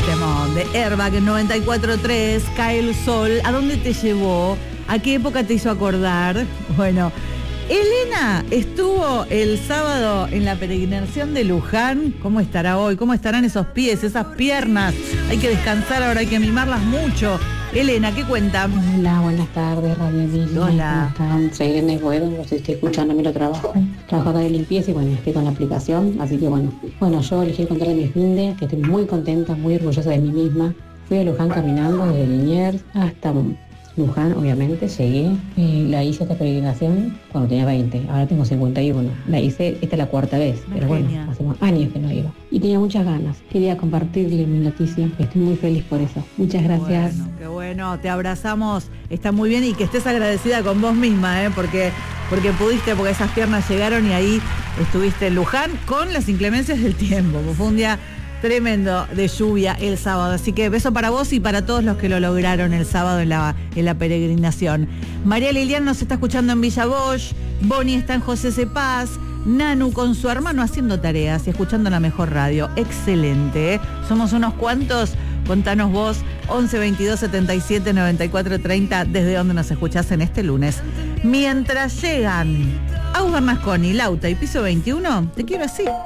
temón de Airbag 94.3, Cae el Sol. ¿A dónde te llevó? ¿A qué época te hizo acordar? Bueno, Elena estuvo el sábado en la peregrinación de Luján. ¿Cómo estará hoy? ¿Cómo estarán esos pies, esas piernas? Hay que descansar ahora, hay que mimarlas mucho. Elena, ¿qué cuenta? Hola, buenas tardes, Radio Emilia. Hola. ¿Cómo están? Soy Elena Esguedo, no sé si estoy escuchando, miro trabajo. Trabajo acá de limpieza y bueno, estoy con la aplicación, así que bueno, yo elegí contarle mi finde, que estoy muy contenta, muy orgullosa de mí misma. Fui a Luján caminando desde Liniers hasta Luján, obviamente, llegué, la hice esta peregrinación cuando tenía 20, ahora tengo 51, la hice, esta es la cuarta vez, pero bueno, hace años que no iba. Y tenía muchas ganas, quería compartirle mi noticia, estoy muy feliz por eso. Muchas gracias. Qué bueno, te abrazamos, está muy bien y que estés agradecida con vos misma, porque esas piernas llegaron y ahí estuviste en Luján con las inclemencias del tiempo, fue un día tremendo de lluvia el sábado, así que beso para vos y para todos los que lo lograron el sábado en la peregrinación. María Lilian nos está escuchando en Villa Bosch, Bonnie está en José C. Paz, Nanu con su hermano haciendo tareas y escuchando la mejor radio. Excelente, Somos unos cuantos. Contanos vos, 11 22 77 94 30, desde donde nos escuchás en este lunes. Mientras llegan Agus Bernasconi, Lauta y Piso 21, te quiero así.